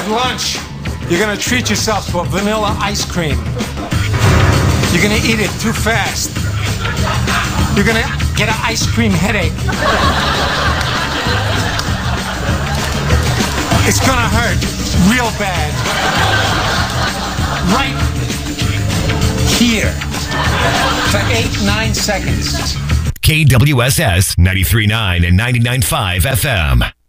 At lunch, you're gonna treat yourself to a vanilla ice cream. You're gonna eat it too fast. You're gonna get an ice cream headache. It's gonna hurt real bad. Right here for 8-9 seconds. KWSS 93.9 and 99.5 FM.